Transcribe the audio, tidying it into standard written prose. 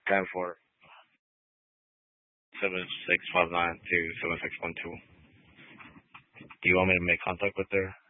10-4. 7659 to 7612. Do you want me to make contact with her?